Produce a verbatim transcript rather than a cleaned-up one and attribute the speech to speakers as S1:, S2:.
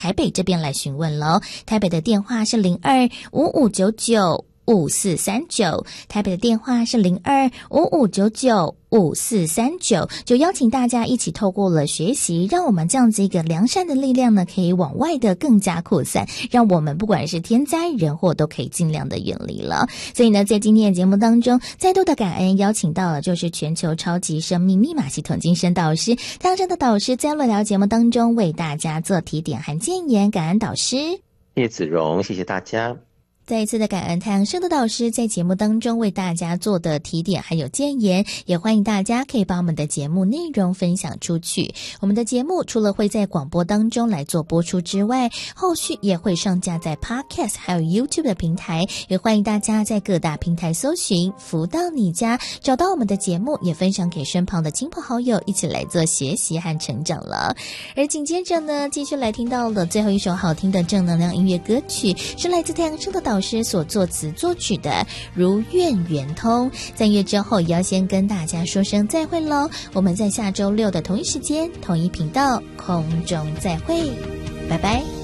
S1: 台北这边来询问咯。台北的电话是零二五五九九五四三九，台北的电话是零二五五九九五四三九，就邀请大家一起透过了学习，让我们这样子一个良善的力量呢，可以往外的更加扩散，让我们不管是天灾人祸都可以尽量的远离了。所以呢，在今天的节目当中，再度的感恩邀请到了就是全球超级生命密码系统精神导师太阳升的导师，在论聊节目当中为大家做提点和建言，感恩导师。
S2: 叶子荣，谢谢大家。
S1: 再一次的感恩太阳升的导师在节目当中为大家做的提点还有建言，也欢迎大家可以把我们的节目内容分享出去。我们的节目除了会在广播当中来做播出之外，后续也会上架在 Podcast 还有 YouTube 的平台，也欢迎大家在各大平台搜寻福到你家，找到我们的节目，也分享给身旁的亲朋好友，一起来做学习和成长了。而紧接着呢，继续来听到了最后一首好听的正能量音乐歌曲，是来自太阳升的导师所作词作曲的《如愿圆通》。在月之后也要先跟大家说声再会咯，我们在下周六的同一时间同一频道空中再会，拜拜。